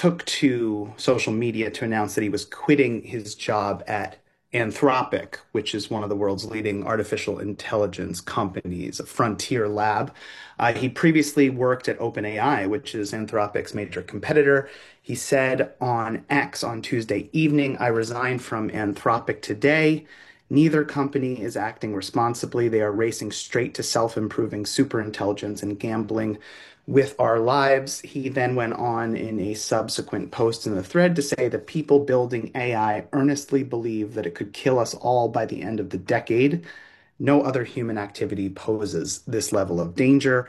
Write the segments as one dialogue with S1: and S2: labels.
S1: took to social media to announce that he was quitting his job at Anthropic, which is one of the world's leading artificial intelligence companies, a frontier lab. He previously worked at OpenAI, which is Anthropic's major competitor. He said on X on Tuesday evening, I resigned from Anthropic today. Neither company is acting responsibly. They are racing straight to self-improving superintelligence and gambling with our lives. He then went on in a subsequent post in the thread to say that people building AI earnestly believe that it could kill us all by the end of the decade. No other human activity poses this level of danger.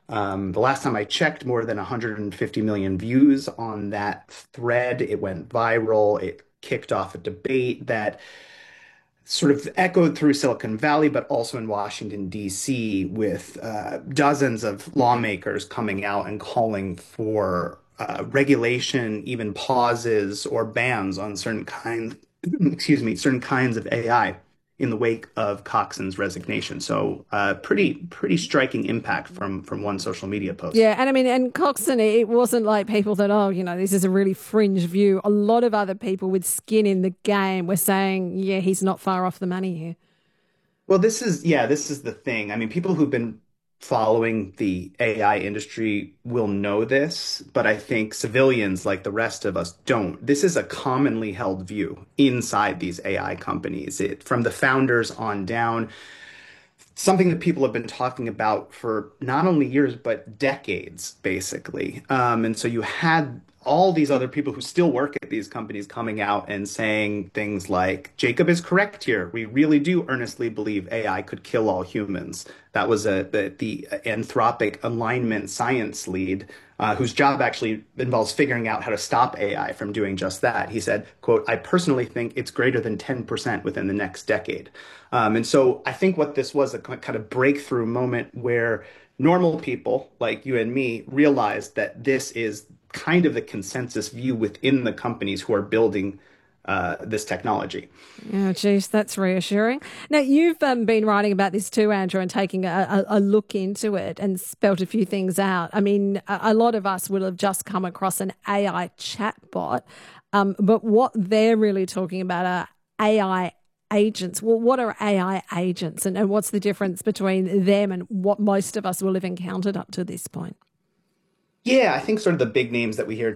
S1: The last time I checked, more than 150 million views on that thread. It went viral. It kicked off a debate that sort of echoed through Silicon Valley, but also in Washington, D.C., with dozens of lawmakers coming out and calling for regulation, even pauses or bans on certain kinds, certain kinds of AI in the wake of Coxon's resignation. So, pretty striking impact from one social media post.
S2: Yeah, and I mean, and Coxon, it wasn't like people that, oh, this is a really fringe view. A lot of other people with skin in the game were saying, yeah, he's not far off the money here.
S1: Well, this is the thing. I mean, people who've been following the AI industry will know this, but I think civilians like the rest of us don't. This is a commonly held view inside these AI companies. From the founders on down, something that people have been talking about for not only years, but decades, basically. And so you had all these other people who still work at these companies coming out and saying things like, Jacob is correct here. We really do earnestly believe AI could kill all humans. That was the Anthropic alignment science lead, whose job actually involves figuring out how to stop AI from doing just that. He said, quote, I personally think it's greater than 10% within the next decade. And so I think what this was a kind of breakthrough moment where normal people like you and me realized that this is kind of the consensus view within the companies who are building this technology.
S2: Oh, geez, that's reassuring. Now, you've been writing about this too, Andrew, and taking a look into it and spelt a few things out. I mean, a lot of us will have just come across an AI chatbot, but what they're really talking about are AI agents. Well, what are AI agents, and what's the difference between them and what most of us will have encountered up to this point?
S1: Yeah, I think sort of the big names that we hear,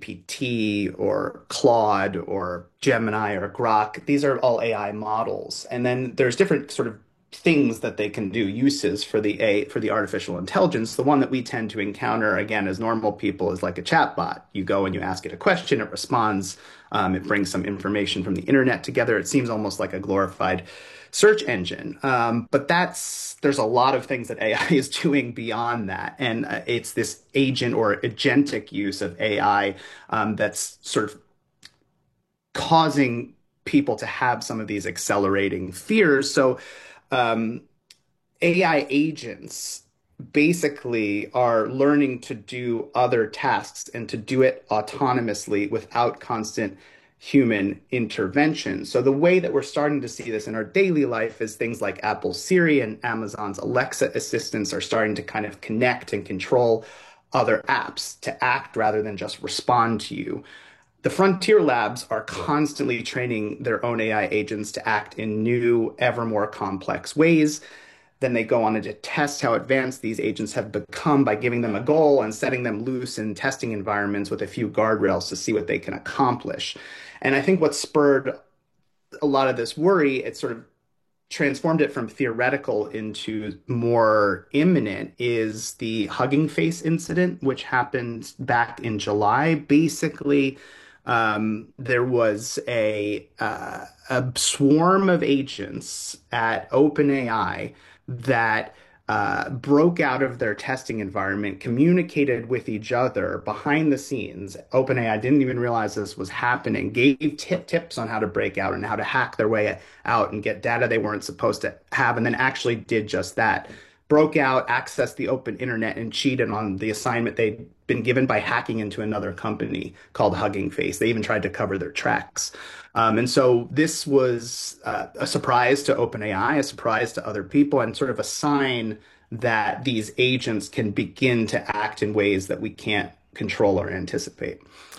S1: ChatGPT or Claude or Gemini or Grok, these are all AI models. And then there's different sort of things that they can do, uses for the artificial intelligence. The one that we tend to encounter, again, as normal people is like a chatbot. You go and you ask it a question, it responds, it brings some information from the internet together. It seems almost like a glorified search engine. But there's a lot of things that AI is doing beyond that. And it's this agent or agentic use of AI that's sort of causing people to have some of these accelerating fears. So AI agents basically are learning to do other tasks and to do it autonomously without constant human intervention. So the way that we're starting to see this in our daily life is things like Apple Siri and Amazon's Alexa assistants are starting to kind of connect and control other apps to act rather than just respond to you. The frontier labs are constantly training their own AI agents to act in new, ever more complex ways. Then they go on to test how advanced these agents have become by giving them a goal and setting them loose in testing environments with a few guardrails to see what they can accomplish. And I think what spurred a lot of this worry, it sort of transformed it from theoretical into more imminent, is the Hugging Face incident, which happened back in July. Basically, there was a swarm of agents at OpenAI that broke out of their testing environment, communicated with each other behind the scenes. OpenAI didn't even realize this was happening, gave tips on how to break out and how to hack their way out and get data they weren't supposed to have, and then actually did just that. Broke out, accessed the open internet, and cheated on the assignment they'd been given by hacking into another company called Hugging Face. They even tried to cover their tracks. And so this was a surprise to OpenAI, a surprise to other people, and sort of a sign that these agents can begin to act in ways that we can't control or anticipate.